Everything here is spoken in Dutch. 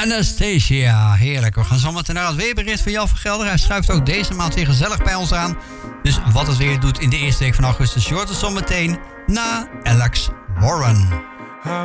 Anastasia, heerlijk. We gaan zo meteen naar het weerbericht van Jan van Gelder. Hij schuift ook deze maand weer gezellig bij ons aan. Dus wat het weer doet in de eerste week van augustus, je hoort het zo meteen na Alex Warren.